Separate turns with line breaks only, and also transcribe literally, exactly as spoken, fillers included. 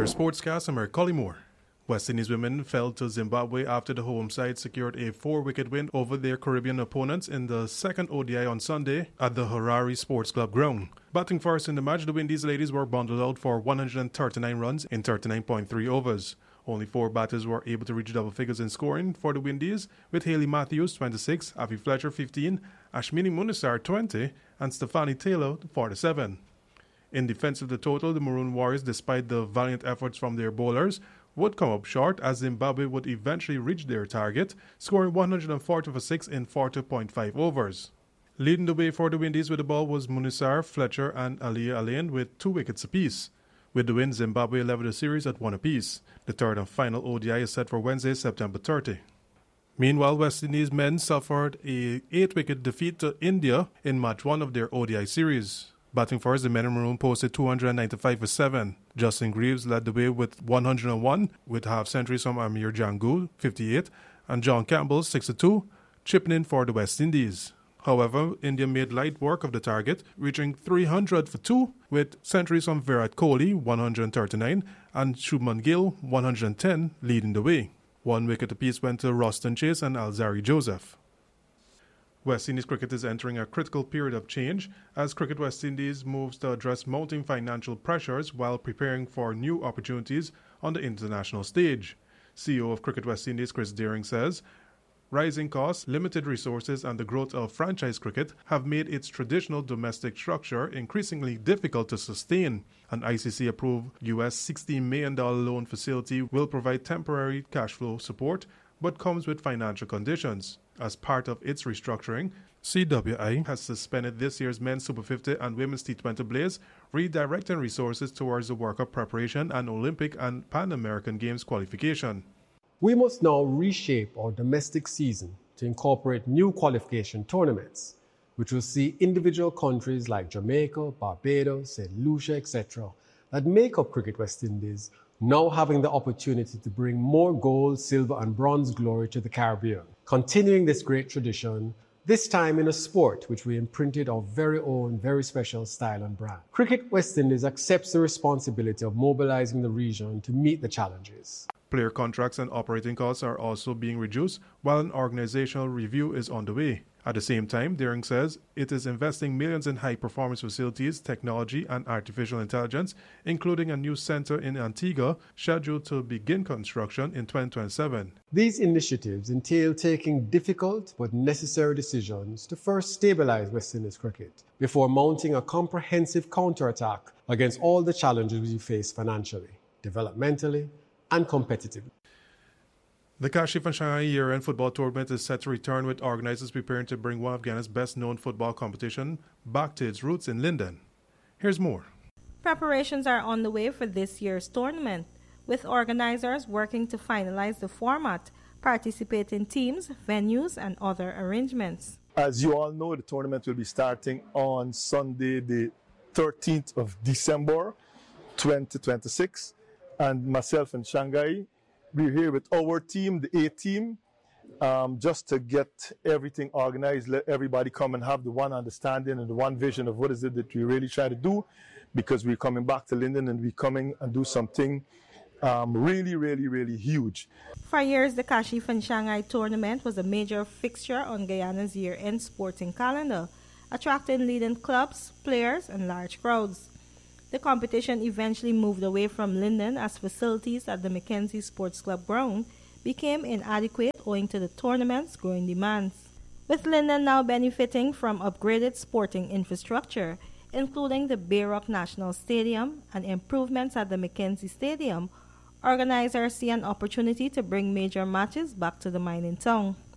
your sportscast, I'm Eric Collymore. West Indies women fell to Zimbabwe after the home side secured a four-wicket win over their Caribbean opponents in the second O D I on Sunday at the Harare Sports Club ground. Batting first in the match, the Windies ladies were bundled out for one hundred thirty-nine runs in thirty-nine point three overs. Only four batters were able to reach double figures in scoring for the Windies, with Hayley Matthews twenty-six, Avi Fletcher fifteen, Ashmini Munisar twenty, and Stephanie Taylor forty-seven. In defense of the total, the Maroon Warriors, despite the valiant efforts from their bowlers, would come up short as Zimbabwe would eventually reach their target, scoring one hundred forty for six in forty point five overs. Leading the way for the Windies with the ball was Munisar, Fletcher and Aliyah Alain with two wickets apiece. With the win, Zimbabwe leveled the series at one apiece. The third and final O D I is set for Wednesday, September thirtieth. Meanwhile, West Indies men suffered a eight-wicket defeat to India in match one of their O D I series. Batting first, the men in maroon posted two hundred ninety-five for seven. Justin Greaves led the way with one hundred one, with half centuries from Amir Jangul, fifty-eight, and John Campbell, sixty-two, chipping in for the West Indies. However, India made light work of the target, reaching three hundred for two, with centuries from Virat Kohli, one hundred thirty-nine, and Shubman Gill, one hundred ten, leading the way. One wicket apiece went to Roston Chase and Alzari Joseph. West Indies cricket is entering a critical period of change as Cricket West Indies moves to address mounting financial pressures while preparing for new opportunities on the international stage. C E O of Cricket West Indies, Chris Deering, says, rising costs, limited resources, and the growth of franchise cricket have made its traditional domestic structure increasingly difficult to sustain. An I C C-approved U S sixteen million dollars loan facility will provide temporary cash flow support, but comes with financial conditions. As part of its restructuring, C W I has suspended this year's men's Super fifty and women's T twenty Blaze, redirecting resources towards the World Cup preparation and Olympic and Pan American Games qualification.
We must now reshape our domestic season to incorporate new qualification tournaments, which will see individual countries like Jamaica, Barbados, Saint Lucia, et cetera, that make up Cricket West Indies, now having the opportunity to bring more gold, silver, and bronze glory to the Caribbean. Continuing this great tradition, this time in a sport which we imprinted our very own, very special style and brand. Cricket West Indies accepts the responsibility of mobilizing the region to meet the challenges.
Player contracts and operating costs are also being reduced, while an organizational review is on the way. At the same time, Deering says it is investing millions in high-performance facilities, technology, and artificial intelligence, including a new center in Antigua scheduled to begin construction in twenty twenty-seven.
These initiatives entail taking difficult but necessary decisions to first stabilize West Indies cricket before mounting a comprehensive counterattack against all the challenges we face financially, developmentally, and competitively.
The Kashi from Shanghai year-end football tournament is set to return, with organizers preparing to bring one of Ghana's best-known football competition back to its roots in Linden. Here's more.
Preparations are on the way for this year's tournament, with organizers working to finalize the format, participating teams, venues, and other arrangements.
As you all know, the tournament will be starting on Sunday, the thirteenth of December, twenty twenty-six, and myself and Shanghai, we're here with our team, the A team, um, just to get everything organized, let everybody come and have the one understanding and the one vision of what is it that we really try to do, because we're coming back to Linden and we're coming and do something um, really, really, really huge.
For years, the Kashif and Shanghai tournament was a major fixture on Guyana's year-end sporting calendar, attracting leading clubs, players, and large crowds. The competition eventually moved away from Linden as facilities at the Mackenzie Sports Club ground became inadequate owing to the tournament's growing demands. With Linden now benefiting from upgraded sporting infrastructure, including the Bayrock National Stadium and improvements at the Mackenzie Stadium, organizers see an opportunity to bring major matches back to the mining town.